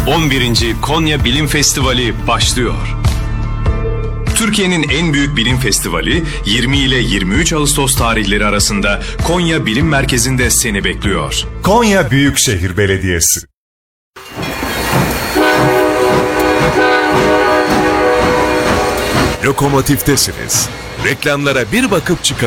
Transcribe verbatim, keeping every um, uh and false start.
on birinci Konya Bilim Festivali başlıyor. Türkiye'nin en büyük bilim festivali yirmi ile yirmi üç Ağustos tarihleri arasında Konya Bilim Merkezi'nde seni bekliyor. Konya Büyükşehir Belediyesi. Lokomotiftesiniz. Reklamlara bir bakıp çıkın.